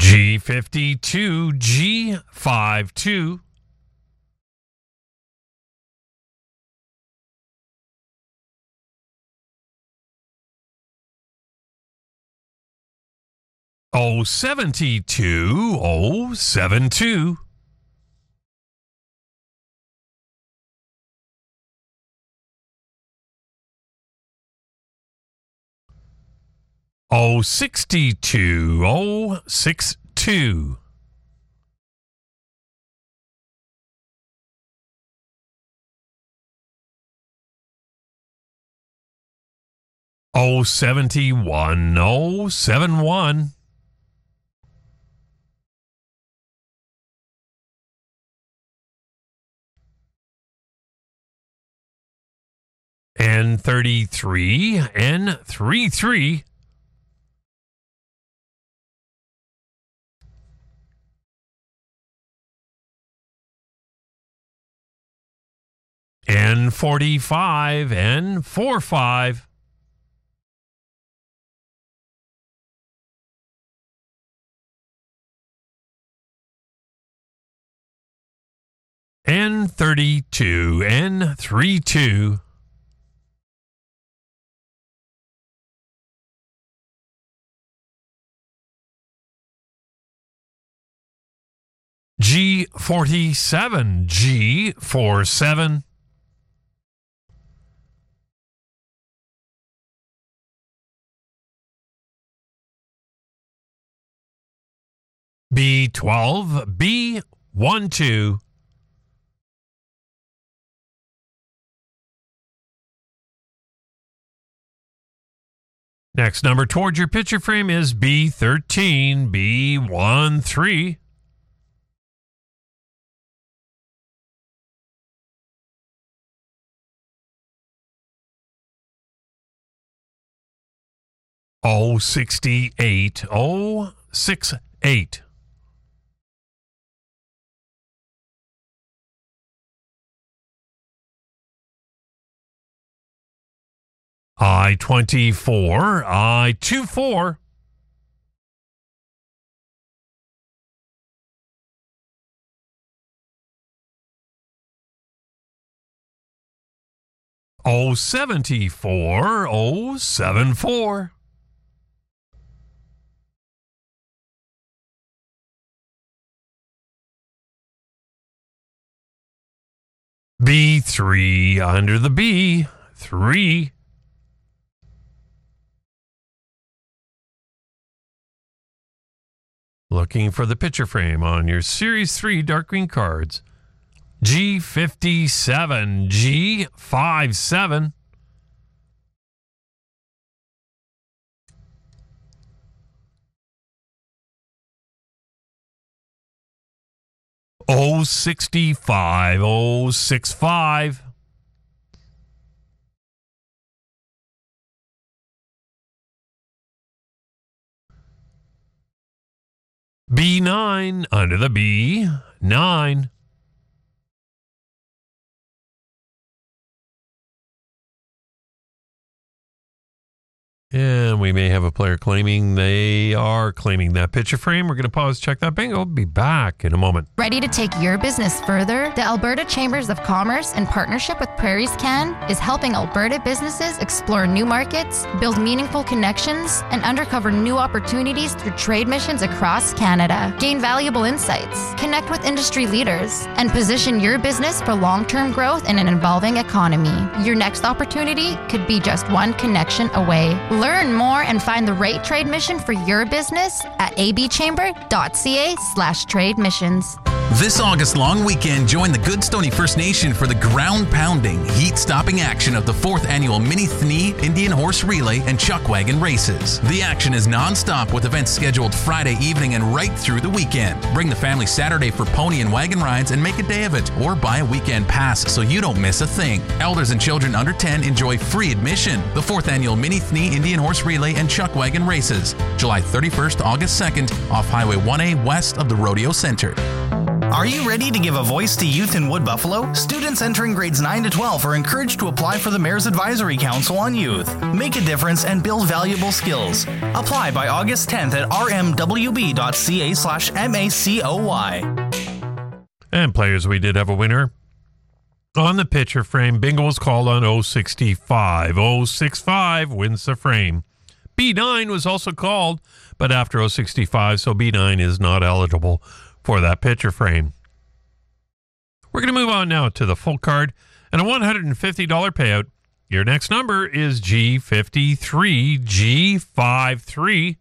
G52, G52. O72, 072. O62, 062. O71, 071. N33, N33. N45, N45. N32, N32. G47, G47. B12, B12. Next number towards your picture frame is B13, B13. O68, O68. I-24, I-24. O74, O74. B3 under the B, 3. Looking for the picture frame on your Series 3 dark green cards. G57, G57. O65, 065. B9 under the B, 9. And we may have a player claiming they are claiming that picture frame. We're going to pause, check that bingo. Be back in a moment. Ready to take your business further? The Alberta Chambers of Commerce, in partnership with Prairies Can, is helping Alberta businesses explore new markets, build meaningful connections, and uncover new opportunities through trade missions across Canada. Gain valuable insights, connect with industry leaders, and position your business for long-term growth in an evolving economy. Your next opportunity could be just one connection away. Learn more and find the right trade mission for your business at abchamber.ca/trade missions. This August long weekend, join the Goodstoney First Nation for the ground-pounding, heat-stopping action of the 4th annual Mini Thnee Indian Horse Relay and Chuck Wagon Races. The action is non-stop with events scheduled Friday evening and right through the weekend. Bring the family Saturday for pony and wagon rides and make a day of it, or buy a weekend pass so you don't miss a thing. Elders and children under 10 enjoy free admission. The 4th annual Mini Thnee Indian Horse Relay and Chuck Wagon Races, July 31st, August 2nd, off Highway 1A west of the Rodeo Center. Are you ready to give a voice to youth in Wood Buffalo? Students entering grades 9 to 12 are encouraged to apply for the Mayor's Advisory Council on Youth. Make a difference and build valuable skills. Apply by August 10th at rmwb.ca/MACOY. And players, we did have a winner. On the picture frame, bingo was called on 065. 065 wins the frame. B9 was also called, but after 065, so B9 is not eligible for that picture frame. We're going to move on now to the full card and a $150 payout. Your next number is G53, G53.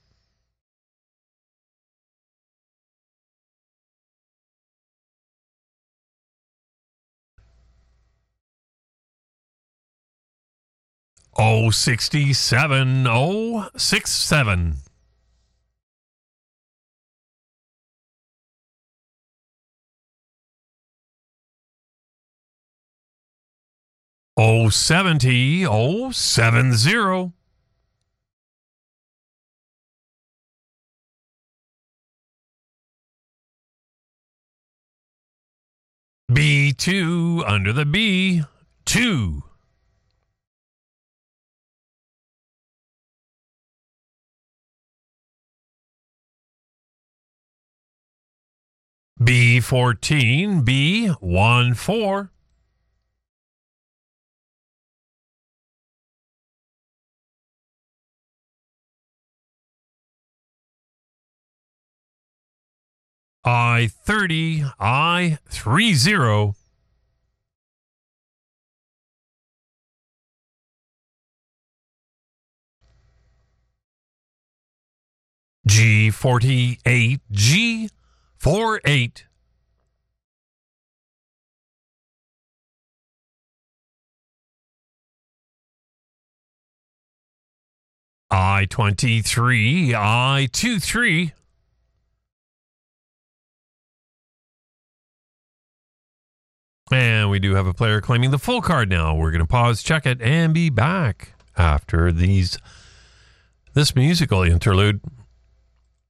Oh, 67, 067. Oh, 70, 070. B2 under the B, 2. B14, B14. I-30, I-30. G48, G48. I-23, I-23. And we do have a player claiming the full card now. We're going to pause, check it, and be back after this musical interlude.